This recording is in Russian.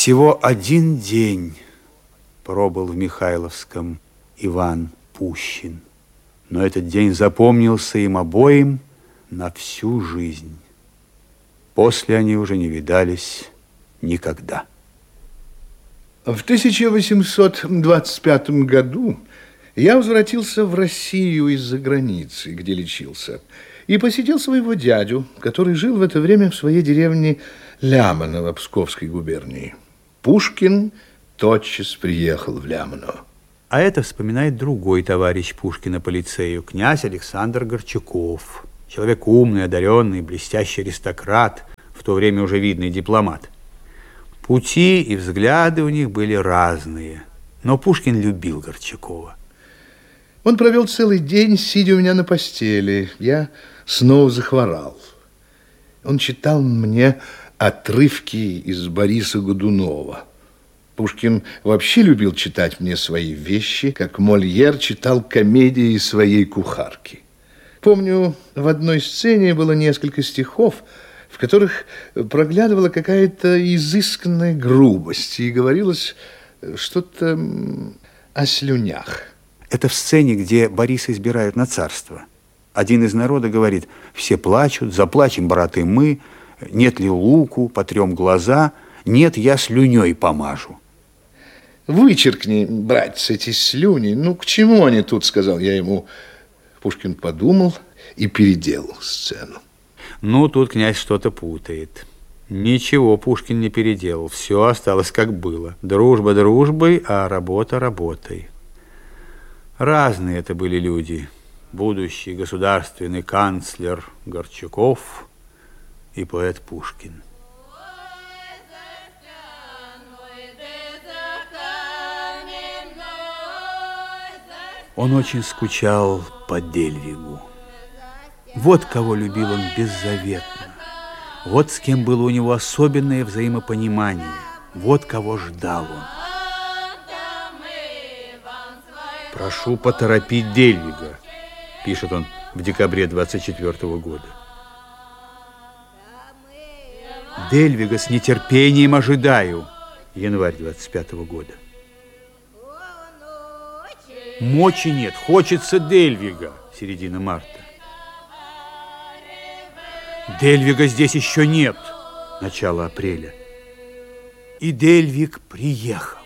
Всего один день пробыл в Михайловском Иван Пущин, но этот день запомнился им обоим на всю жизнь. После они уже не видались никогда. В 1825 году я возвратился в Россию из-за границы, где лечился, и посетил своего дядю, который жил в это время в своей деревне Ляманово Псковской губернии. Пушкин тотчас приехал в Ляманово. А это вспоминает другой товарищ Пушкина по лицею, князь Александр Горчаков. Человек умный, одаренный, блестящий аристократ, в то время уже видный дипломат. Пути и взгляды у них были разные, но Пушкин любил Горчакова. Он провел целый день, сидя у меня на постели. Я снова захворал. Он читал мне отрывки из Бориса Годунова. Пушкин вообще любил читать мне свои вещи, как Мольер читал комедии своей кухарки. Помню, в одной сцене было несколько стихов, в которых проглядывала какая-то изысканная грубость, и говорилось что-то о слюнях. Это в сцене, где Бориса избирают на царство. Один из народа говорит: все плачут, заплачем, брат, и мы, нет ли луку, потрем глаза, нет, я слюней помажу. Вычеркни, братец, эти слюни, ну к чему они тут, сказал я ему. Пушкин подумал и переделал сцену. Ну, тут князь что-то путает. Ничего Пушкин не переделал, все осталось как было. Дружба дружбой, а работа работой. Разные это были люди. Будущий государственный канцлер Горчаков и поэт Пушкин. Он очень скучал по Дельвигу. Вот кого любил он беззаветно. Вот с кем было у него особенное взаимопонимание. Вот кого ждал он. «Прошу поторопить Дельвига», пишет он в декабре 24-го года. «Дельвига с нетерпением ожидаю», январь 25-го года. «Мочи нет, хочется Дельвига», середина марта. «Дельвига здесь еще нет», начало апреля. И Дельвиг приехал.